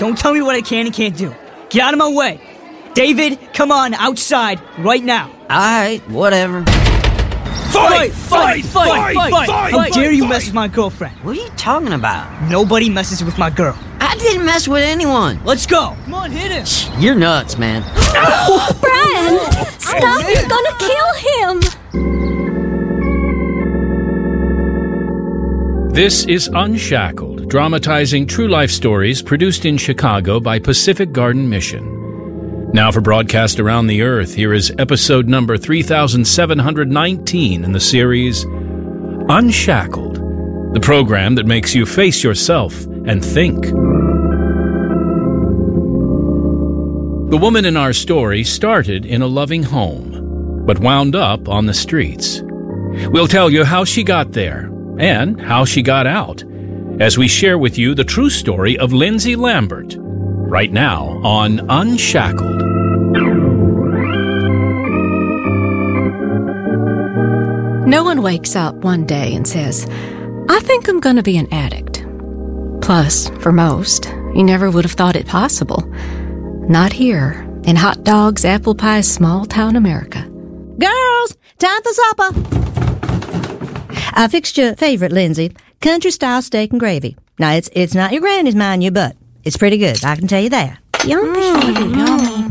Don't tell me what I can and can't do. Get out of my way. David, come on, outside, right now. Alright, whatever. Fight! How dare you mess with my girlfriend? What are you talking about? Nobody messes with my girl. I didn't mess with anyone. Let's go. Come on, hit him. You're nuts, man. Brian, stop! You're gonna kill him! This is Unshackled, dramatizing true life stories produced in Chicago by Pacific Garden Mission. Now for broadcast around the earth, here is episode number 3719 in the series Unshackled, the program that makes you face yourself and think. The woman in our story started in a loving home, but wound up on the streets. We'll tell you how she got there and how she got out, as we share with you the true story of Lindsay Lambert, right now on Unshackled. No one wakes up one day and says, I think I'm going to be an addict. Plus, for most, you never would have thought it possible. Not here, in hot dogs, apple pies, small-town America. Girls, time for supper. I fixed your favorite, Lindsay, country-style steak and gravy. Now, it's not your granny's, mind you, but it's pretty good, I can tell you that. Yummy.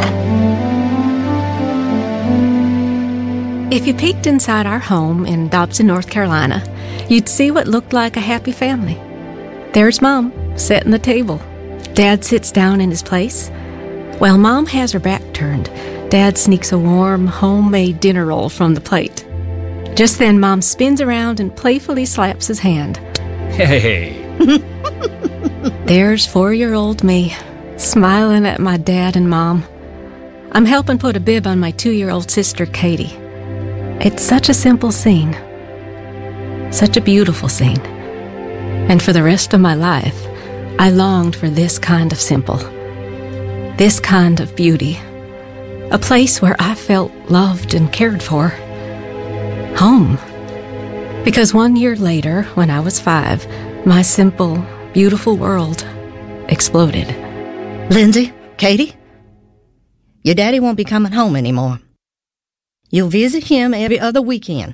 If you peeked inside our home in Dobson, North Carolina, you'd see what looked like a happy family. There's Mom, setting the table. Dad sits down in his place. While Mom has her back turned, Dad sneaks a warm, homemade dinner roll from the plate. Just then, Mom spins around and playfully slaps his hand. Hey! There's 4-year-old me, smiling at my dad and Mom. I'm helping put a bib on my 2-year-old sister, Katie. It's such a simple scene. Such a beautiful scene. And for the rest of my life, I longed for this kind of simple. This kind of beauty. A place where I felt loved and cared for. Home. Because 1 year later, when I was 5, my simple, beautiful world exploded. Lindsay, Katie, your daddy won't be coming home anymore. You'll visit him every other weekend.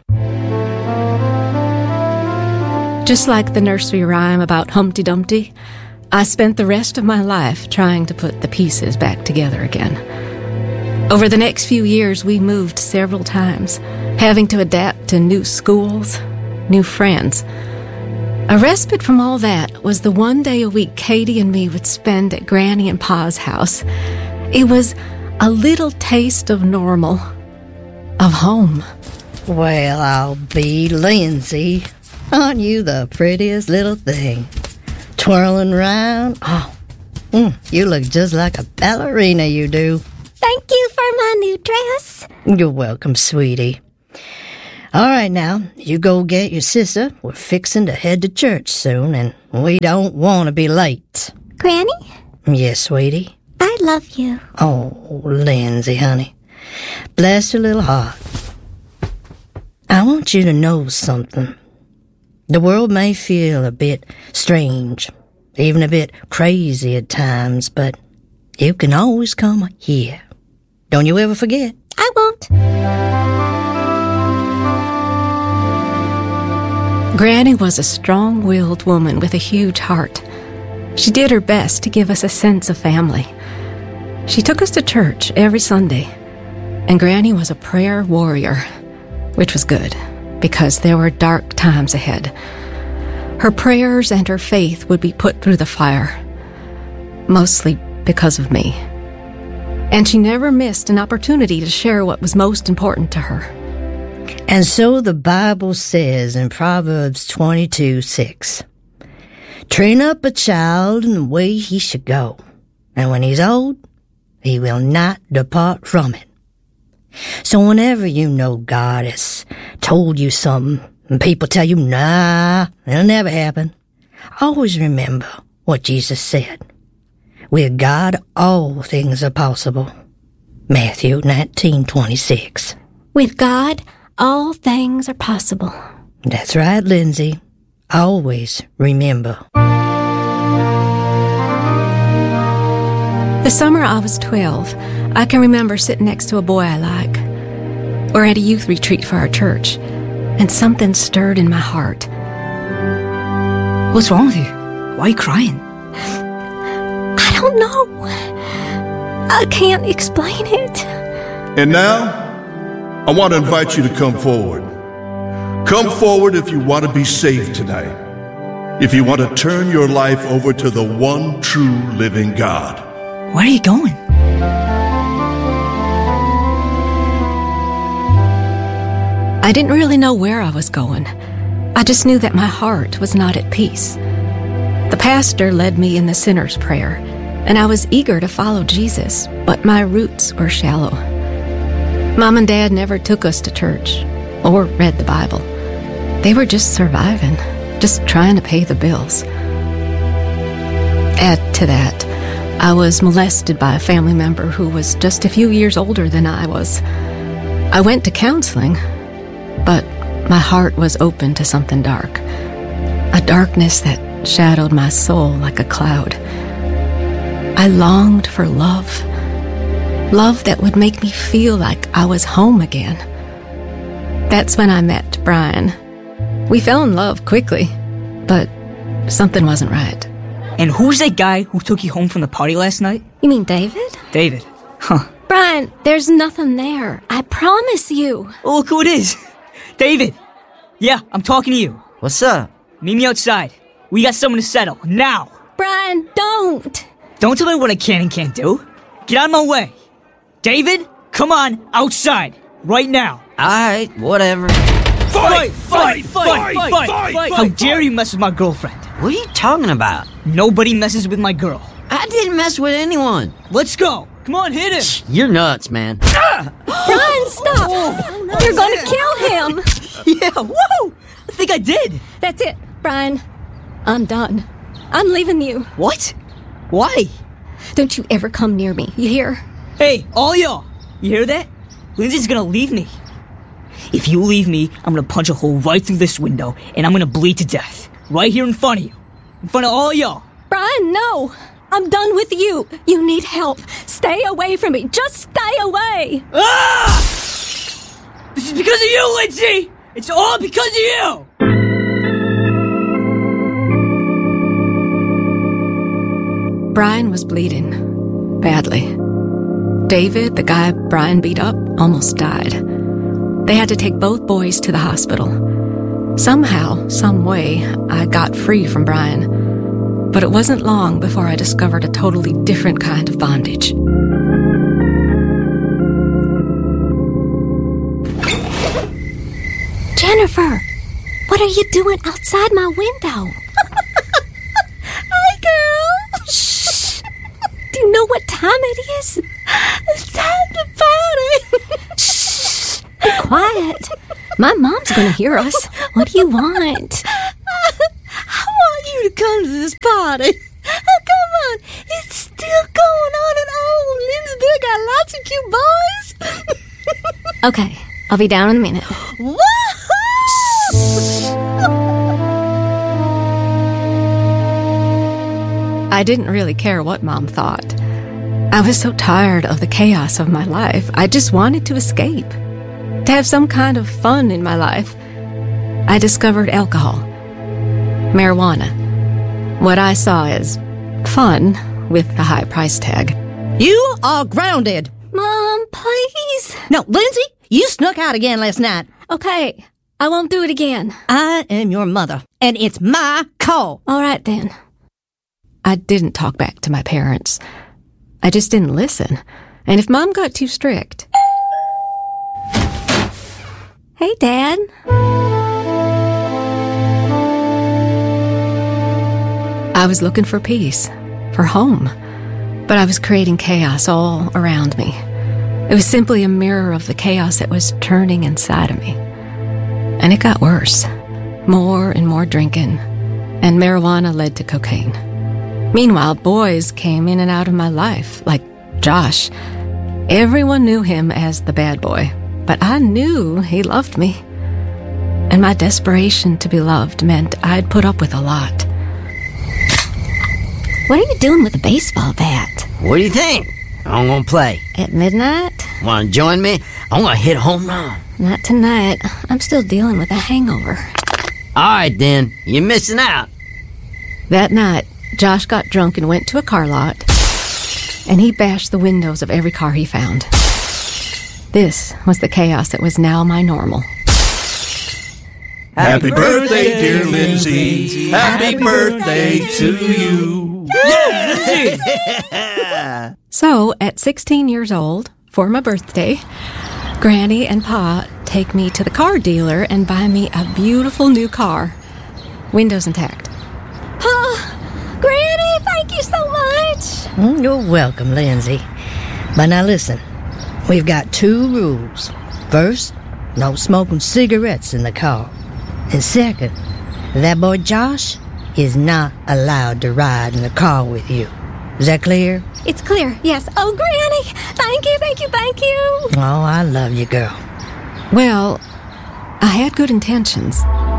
Just like the nursery rhyme about Humpty Dumpty, I spent the rest of my life trying to put the pieces back together again. Over the next few years, we moved several times, having to adapt to new schools, new friends. A respite from all that was the one day a week Katie and me would spend at Granny and Pa's house. It was a little taste of normal, of home. Well, I'll be Lindsay. Aren't you the prettiest little thing? Twirling around. Oh, you look just like a ballerina, you do. Thank you for my new dress. You're welcome, sweetie. All right, now, you go get your sister. We're fixing to head to church soon, and we don't want to be late. Granny? Yes, sweetie? I love you. Oh, Lindsay, honey. Bless your little heart. I want you to know something. The world may feel a bit strange, even a bit crazy at times, but you can always come here. Don't you ever forget. I won't. Granny was a strong-willed woman with a huge heart. She did her best to give us a sense of family. She took us to church every Sunday, and Granny was a prayer warrior, which was good, because there were dark times ahead. Her prayers and her faith would be put through the fire, mostly because of me. And she never missed an opportunity to share what was most important to her. And so the Bible says in Proverbs 22:6, train up a child in the way he should go, and when he's old, he will not depart from it. So whenever you know God has told you something, and people tell you, nah, it'll never happen, always remember what Jesus said. With God, all things are possible. Matthew 19:26. With God, all things are possible. That's right, Lindsay. Always remember. The summer I was 12, I can remember sitting next to a boy I like. We're at a youth retreat for our church, and something stirred in my heart. What's wrong with you? Why are you crying? I don't know. I can't explain it. And now, I want to invite you to come forward. Come forward if you want to be saved tonight. If you want to turn your life over to the one true living God. Where are you going? I didn't really know where I was going. I just knew that my heart was not at peace. The pastor led me in the sinner's prayer, and I was eager to follow Jesus, but my roots were shallow. Mom and Dad never took us to church or read the Bible. They were just surviving, just trying to pay the bills. Add to that, I was molested by a family member who was just a few years older than I was. I went to counseling, but my heart was open to something dark, a darkness that shadowed my soul like a cloud. I longed for love, love that would make me feel like I was home again. That's when I met Brian. We fell in love quickly, but something wasn't right. And who's that guy who took you home from the party last night? You mean David? David. Huh. Brian, there's nothing there. I promise you. Oh, look who it is. David. Yeah, I'm talking to you. What's up? Meet me outside. We got someone to settle. Now. Brian, don't. Don't tell me what I can and can't do. Get out of my way. David, come on, outside. Right now. Alright, whatever. Fight! How dare you mess with my girlfriend? What are you talking about? Nobody messes with my girl. I didn't mess with anyone. Let's go. Come on, hit him. You're nuts, man. Brian, stop. You're going to kill him. Yeah, whoa! I think I did. That's it, Brian. I'm done. I'm leaving you. What? Why? Don't you ever come near me, you hear? Hey, all y'all. You hear that? Lindsay's gonna leave me. If you leave me, I'm gonna punch a hole right through this window, and I'm gonna bleed to death. Right here in front of you. In front of all y'all. Brian, no. I'm done with you. You need help. Stay away from me. Just stay away. Ah! This is because of you, Lindsay! It's all because of you! Brian was bleeding. Badly. David, the guy Brian beat up, almost died. They had to take both boys to the hospital. Somehow, some way, I got free from Brian. But it wasn't long before I discovered a totally different kind of bondage. Jennifer, what are you doing outside my window? Hi, girl. Shh. Do you know what time it is? It's time to party. Shh. Be quiet. My mom's going to hear us. What do you want? I want you to come to this party. Oh, come on. It's still going on and on. Lindsay got lots of cute boys. Okay, I'll be down in a minute. Woohoo! I didn't really care what Mom thought. I was so tired of the chaos of my life. I just wanted to escape, to have some kind of fun in my life. I discovered alcohol, marijuana, what I saw as fun with a high price tag. You are grounded. Mom, please. No, Lindsay, you snuck out again last night. Okay, I won't do it again. I am your mother, and it's my call. All right, then. I didn't talk back to my parents. I just didn't listen. And if Mom got too strict... Hey, Dad. I was looking for peace, for home. But I was creating chaos all around me. It was simply a mirror of the chaos that was turning inside of me. And it got worse. More and more drinking. And marijuana led to cocaine. Meanwhile, boys came in and out of my life, like Josh. Everyone knew him as the bad boy, but I knew he loved me. And my desperation to be loved meant I'd put up with a lot. What are you doing with a baseball bat? What do you think? I'm gonna play. At midnight? Wanna join me? I'm gonna hit a home run. Not tonight. I'm still dealing with a hangover. Alright then, you're missing out. That night, Josh got drunk and went to a car lot, and he bashed the windows of every car he found. This was the chaos that was now my normal. Happy birthday, dear Lindsay. Happy birthday to you. So, at 16 years old, for my birthday, Granny and Pa take me to the car dealer and buy me a beautiful new car. Windows intact. Pa! Granny, thank you so much! You're welcome, Lindsay. But now listen, we've got 2 rules. First, no smoking cigarettes in the car. And second, that boy Josh is not allowed to ride in the car with you. Is that clear? It's clear, yes. Oh, Granny! Thank you, thank you, thank you! Oh, I love you, girl. Well, I had good intentions.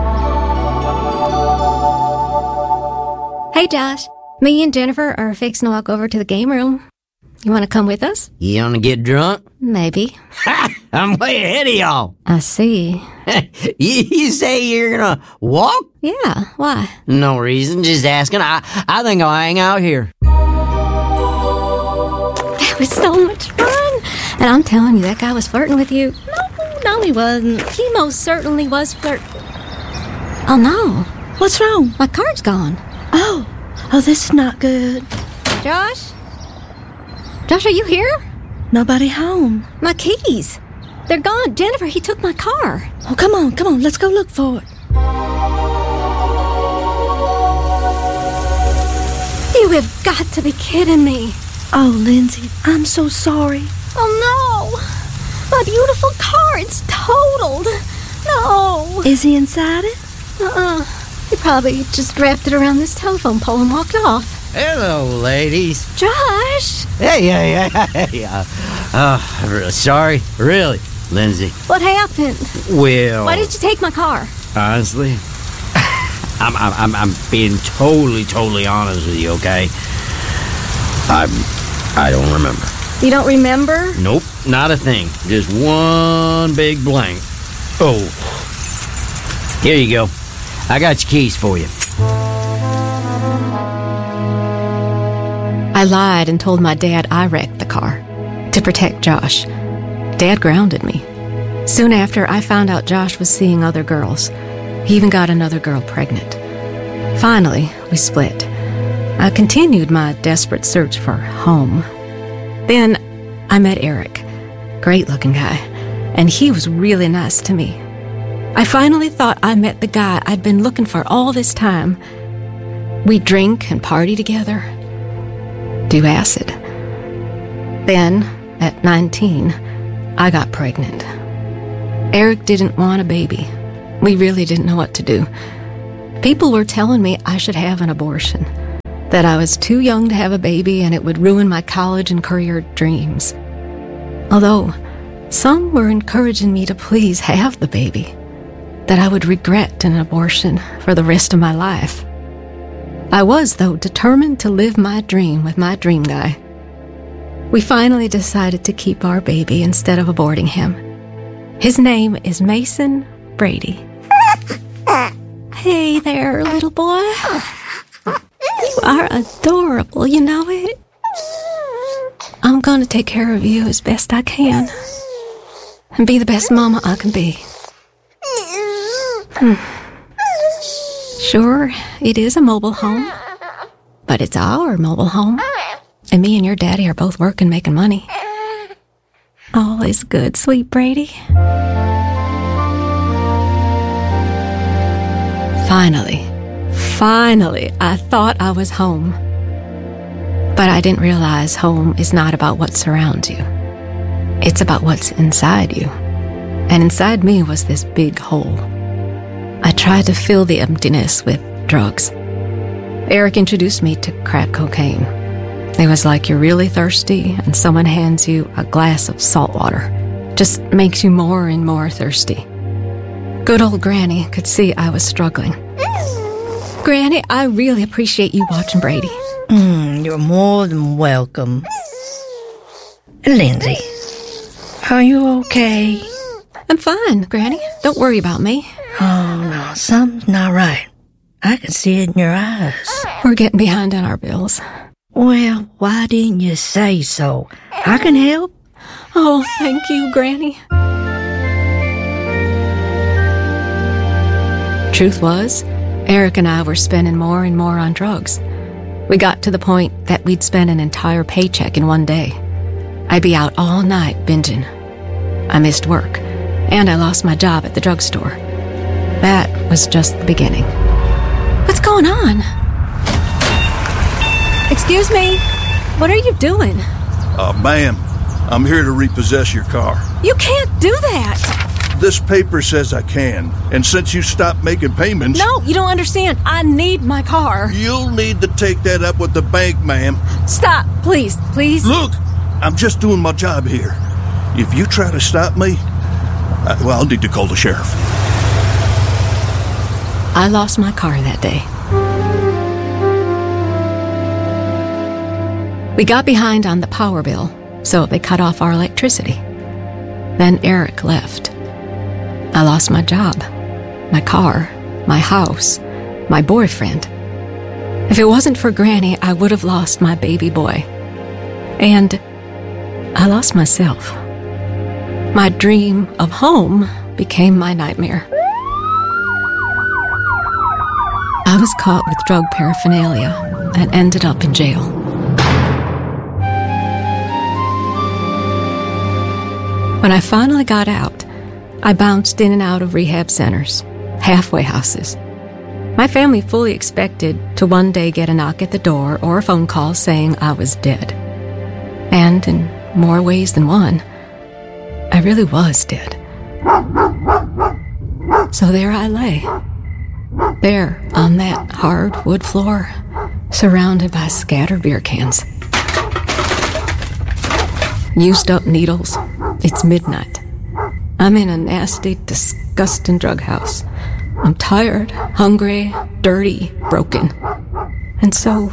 Hey, Josh. Me and Jennifer are fixing to walk over to the game room. You want to come with us? You wanna get drunk? Maybe. Ha! I'm way ahead of y'all. I see. You say you're gonna walk? Yeah, why? No reason, just asking. I think I'll hang out here. That was so much fun. And I'm telling you, that guy was flirting with you. No, he wasn't. He most certainly was Oh, no. What's wrong? My card's gone. Oh, this is not good. Josh? Josh, are you here? Nobody home. My keys. They're gone. Jennifer, he took my car. Oh, come on, let's go look for it. You have got to be kidding me. Oh, Lindsay, I'm so sorry. Oh, no. My beautiful car, it's totaled. No. Is he inside it? He probably just wrapped it around this telephone pole and walked off. Hello, ladies. Josh! Hey. I'm really sorry. Really, Lindsay. What happened? Well, Why did you take my car? honestly, I'm being totally honest with you, okay? I don't remember. You don't remember? Nope, not a thing. Just one big blank. Oh. Here you go. I got your keys for you. I lied and told my dad I wrecked the car to protect Josh. Dad grounded me. Soon after, I found out Josh was seeing other girls. He even got another girl pregnant. Finally, we split. I continued my desperate search for home. Then I met Eric, great-looking guy, and he was really nice to me. I finally thought I met the guy I'd been looking for all this time. We'd drink and party together, do acid. Then, at 19, I got pregnant. Eric didn't want a baby. We really didn't know what to do. People were telling me I should have an abortion, that I was too young to have a baby and it would ruin my college and career dreams. Although, some were encouraging me to please have the baby, that I would regret an abortion for the rest of my life. I was, though, determined to live my dream with my dream guy. We finally decided to keep our baby instead of aborting him. His name is Mason Brady. Hey there, little boy. You are adorable, you know it? I'm going to take care of you as best I can and be the best mama I can be. Sure, it is a mobile home, but it's our mobile home, and me and your daddy are both working, making money. All is good, sweet Brady. Finally, I thought I was home. But I didn't realize home is not about what surrounds you. It's about what's inside you. And inside me was this big hole. I tried to fill the emptiness with drugs. Eric introduced me to crack cocaine. It was like you're really thirsty and someone hands you a glass of salt water. Just makes you more and more thirsty. Good old Granny could see I was struggling. Granny, I really appreciate you watching Brady. You're more than welcome. Lindsay, are you okay? I'm fine, Granny. Don't worry about me. Oh, no, something's not right. I can see it in your eyes. We're getting behind on our bills. Well, why didn't you say so? I can help. Oh, thank you, Granny. Truth was, Eric and I were spending more and more on drugs. We got to the point that we'd spend an entire paycheck in one day. I'd be out all night binging. I missed work, and I lost my job at the drugstore. That was just the beginning. What's going on? Excuse me? What are you doing? Ma'am, I'm here to repossess your car. You can't do that! This paper says I can, and since you stopped making payments... No, you don't understand. I need my car. You'll need to take that up with the bank, ma'am. Stop, please, please. Look, I'm just doing my job here. If you try to stop me, I'll need to call the sheriff. I lost my car that day. We got behind on the power bill, so they cut off our electricity. Then Eric left. I lost my job, my car, my house, my boyfriend. If it wasn't for Granny, I would have lost my baby boy. And I lost myself. My dream of home became my nightmare. I was caught with drug paraphernalia and ended up in jail. When I finally got out, I bounced in and out of rehab centers, halfway houses. My family fully expected to one day get a knock at the door or a phone call saying I was dead. And in more ways than one, I really was dead. So there I lay. There on that hard wood floor, surrounded by scattered beer cans. Used up needles. It's midnight. I'm in a nasty, disgusting drug house. I'm tired, hungry, dirty, broken. And so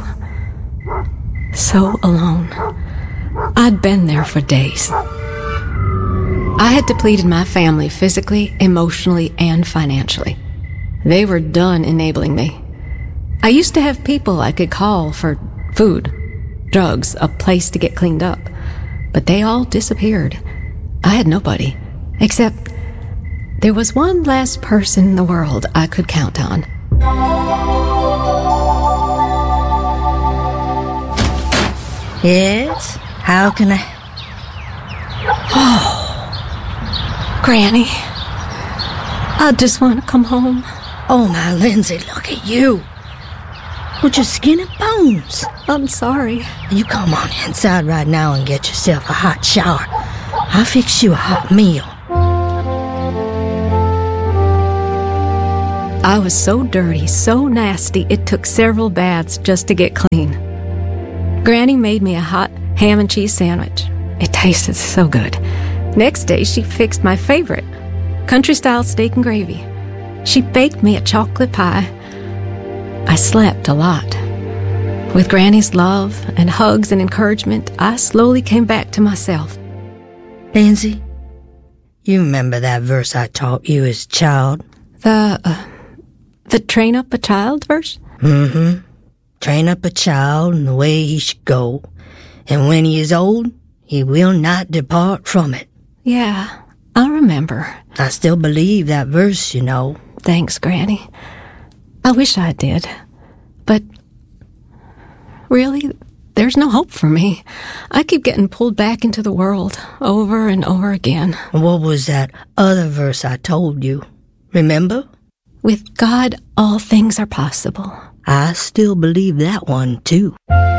alone. I'd been there for days. I had depleted my family physically, emotionally, and financially. They were done enabling me. I used to have people I could call for food, drugs, a place to get cleaned up. But they all disappeared. I had nobody. Except there was one last person in the world I could count on. Yes? How can I... Oh, Granny. I just want to come home. Oh, my Lindsay, look at you. With your skin and bones. I'm sorry. You come on inside right now and get yourself a hot shower. I'll fix you a hot meal. I was so dirty, so nasty, it took several baths just to get clean. Granny made me a hot ham and cheese sandwich. It tasted so good. Next day, she fixed my favorite, country-style steak and gravy. She baked me a chocolate pie. I slept a lot. With Granny's love and hugs and encouragement, I slowly came back to myself. Lindsay, you remember that verse I taught you as a child? The train up a child verse? Mm-hmm. Train up a child in the way he should go, and when he is old, he will not depart from it. Yeah, I remember. I still believe that verse, you know. Thanks, Granny. I wish I did. But really, there's no hope for me. I keep getting pulled back into the world over and over again. What was that other verse I told you? Remember? With God, all things are possible. I still believe that one, too.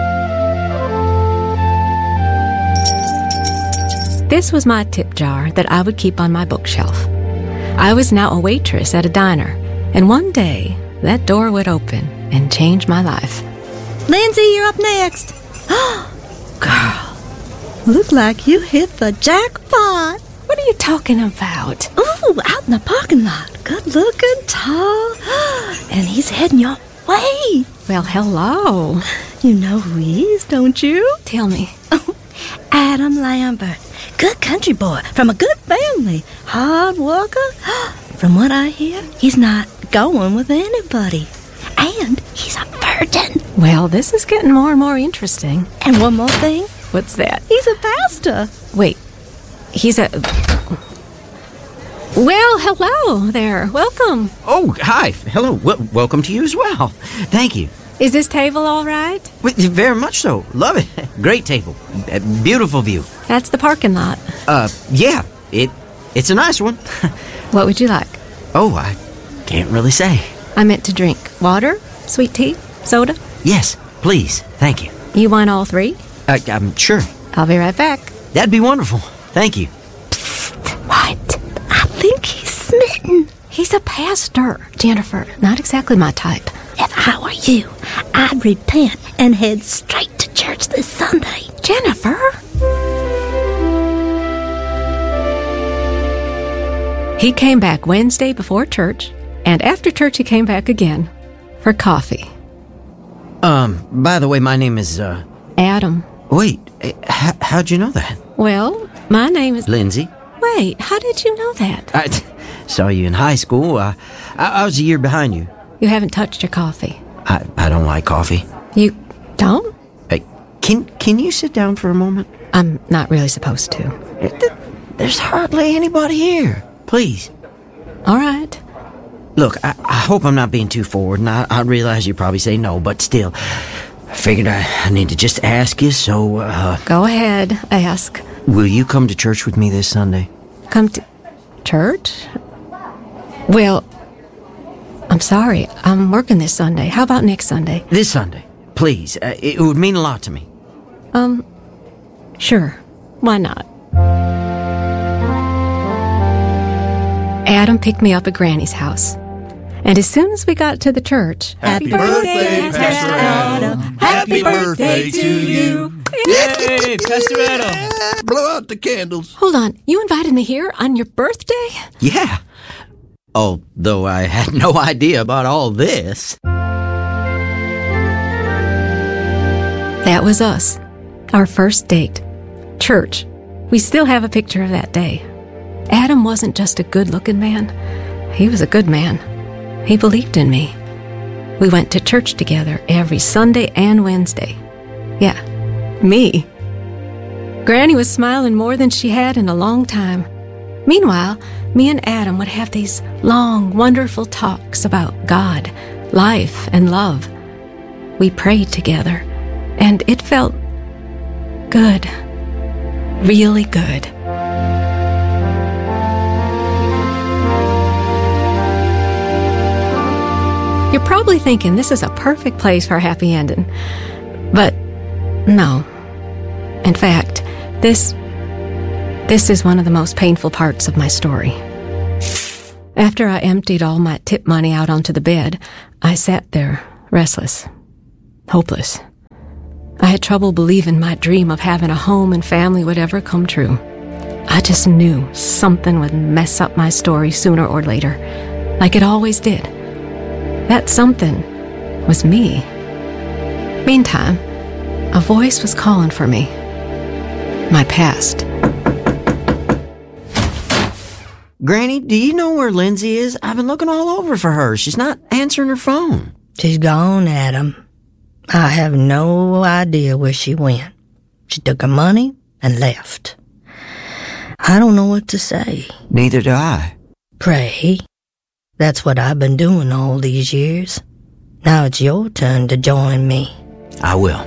This was my tip jar that I would keep on my bookshelf. I was now a waitress at a diner, and one day, that door would open and change my life. Lindsay, you're up next. Girl, Look like you hit the jackpot. What are you talking about? Ooh, out in the parking lot. Good looking, tall. And he's heading your way. Well, hello. You know who he is, don't you? Tell me. Adam Lambert. Good country boy from a good family. Hard worker. From what I hear, he's not going with anybody. And he's a virgin. Well, this is getting more and more interesting. And one more thing. What's that? He's a pastor. Wait. He's a... Well, hello there. Welcome. Oh, hi. Hello. Welcome to you as well. Thank you. Is this table all right? Very much so. Love it. Great table. Beautiful view. That's the parking lot. Yeah. It's a nice one. What would you like? Oh, I can't really say. I meant to drink. Water? Sweet tea? Soda? Yes, please. Thank you. You want all three? I'm sure. I'll be right back. That'd be wonderful. Thank you. What? I think he's smitten. He's a pastor, Jennifer. Not exactly my type. If I were you, I'd repent and head straight to church this Sunday. Jennifer? He came back Wednesday before church, and after church he came back again for coffee. By the way, my name is, Adam. Wait, how'd you know that? Well, my name is... Lindsay. Wait, how did you know that? I saw you in high school. I was a year behind you. You haven't touched your coffee. I don't like coffee. You don't? Can you sit down for a moment? I'm not really supposed to. There's hardly anybody here. Please. All right. Look, I hope I'm not being too forward, and I realize you probably say no, but still, I figured I need to just ask you, so, Go ahead, ask. Will you come to church with me this Sunday? Come to church? Well, I'm sorry. I'm working this Sunday. How about next Sunday? This Sunday, please. It would mean a lot to me. Sure. Why not? Adam picked me up at Granny's house. And as soon as we got to the church... Happy birthday, Pastor Adam. Happy birthday to you. Yay, Pastor Adam. Blow out the candles. Hold on. You invited me here on your birthday? Yeah. Although I had no idea about all this. That was us. Our first date. Church. We still have a picture of that day. Adam wasn't just a good-looking man. He was a good man. He believed in me. We went to church together every Sunday and Wednesday. Yeah, me. Granny was smiling more than she had in a long time. Meanwhile, me and Adam would have these long, wonderful talks about God, life, and love. We prayed together, and it felt good. Really good. You're probably thinking this is a perfect place for a happy ending. But no. In fact, this is one of the most painful parts of my story. After I emptied all my tip money out onto the bed, I sat there, restless, hopeless. I had trouble believing my dream of having a home and family would ever come true. I just knew something would mess up my story sooner or later, like it always did. That something was me. Meantime, a voice was calling for me. My past. Granny, do you know where Lindsay is? I've been looking all over for her. She's not answering her phone. She's gone, Adam. I have no idea where she went. She took her money and left. I don't know what to say. Neither do I. Pray. That's what I've been doing all these years. Now it's your turn to join me. I will.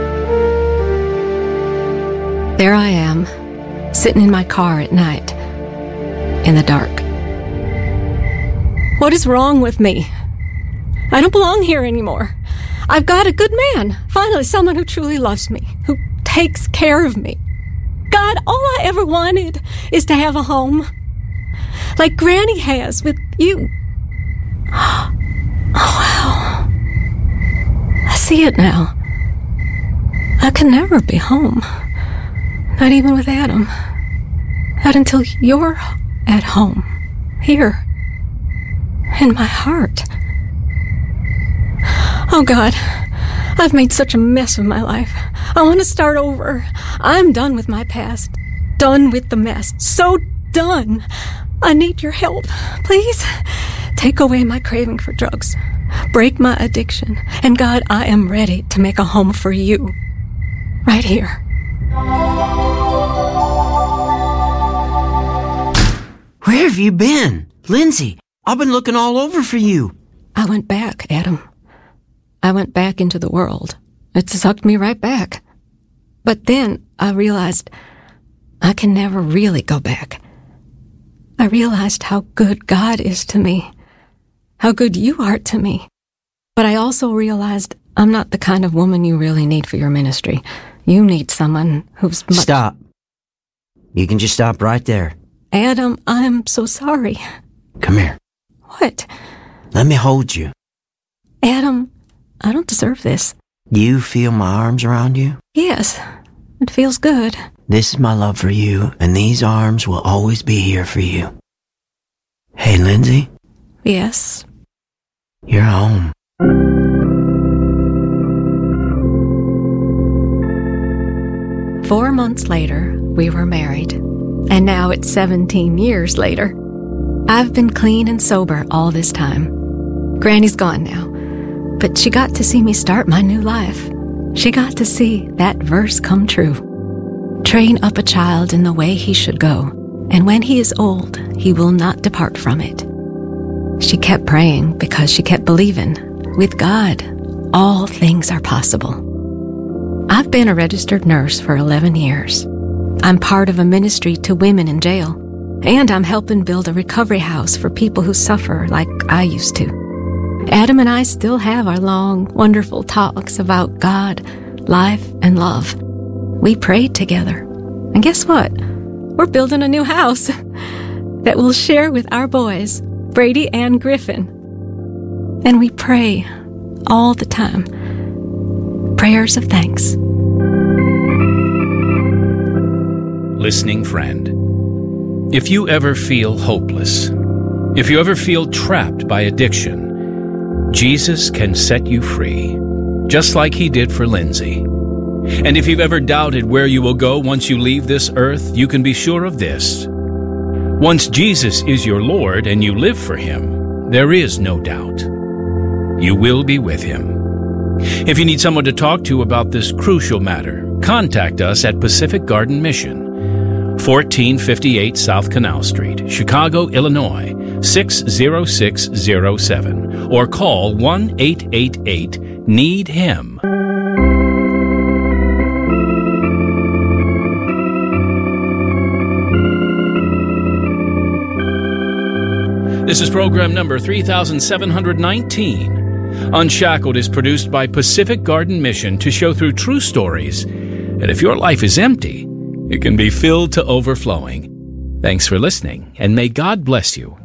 There I am, sitting in my car at night, in the dark. What is wrong with me? I don't belong here anymore. I've got a good man, finally someone who truly loves me, who takes care of me. God, all I ever wanted is to have a home, like Granny has with you. Oh, wow. I see it now. I can never be home. Not even with Adam. Not until you're at home. Here. In my heart. Oh, God, I've made such a mess of my life. I want to start over. I'm done with my past. Done with the mess. So done. I need your help. Please take away my craving for drugs. Break my addiction. And God, I am ready to make a home for you. Right here. Where have you been? Lindsay, I've been looking all over for you. I went back, Adam. I went back into the world. It sucked me right back. But then I realized I can never really go back. I realized how good God is to me, how good you are to me. But I also realized I'm not the kind of woman you really need for your ministry. You need someone who's much... Stop. You can just stop right there. Adam, I'm so sorry. Come here. What? Let me hold you. Adam, I don't deserve this. You feel my arms around you? Yes, it feels good. This is my love for you, and these arms will always be here for you. Hey, Lindsay? Yes? You're home. Four months later, we were married. And now it's 17 years later. I've been clean and sober all this time. Granny's gone now, but she got to see me start my new life. She got to see that verse come true. Train up a child in the way he should go, and when he is old, he will not depart from it. She kept praying because she kept believing. With God, all things are possible. I've been a registered nurse for 11 years. I'm part of a ministry to women in jail, and I'm helping build a recovery house for people who suffer like I used to. Adam and I still have our long, wonderful talks about God, life, and love. We prayed together. And guess what? We're building a new house that we'll share with our boys, Brady and Griffin. And we pray all the time. Prayers of thanks. Listening friend, if you ever feel hopeless, if you ever feel trapped by addiction, Jesus can set you free, just like he did for Lindsay. And if you've ever doubted where you will go once you leave this earth, you can be sure of this. Once Jesus is your Lord and you live for him, there is no doubt. You will be with him. If you need someone to talk to about this crucial matter, contact us at Pacific Garden Mission, 1458 South Canal Street, Chicago, Illinois, 60607, or call 1-888-NEED-HIM. This is program number 3719. Unshackled is produced by Pacific Garden Mission to show through true stories that if your life is empty, it can be filled to overflowing. Thanks for listening, and may God bless you.